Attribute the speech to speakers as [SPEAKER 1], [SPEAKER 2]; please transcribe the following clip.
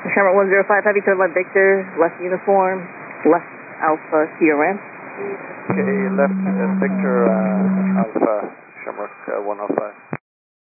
[SPEAKER 1] Shamrock 105, have you turned left Victor, left uniform, left Alpha Sierra Ram.
[SPEAKER 2] Okay, left Victor Alpha Shamrock 105.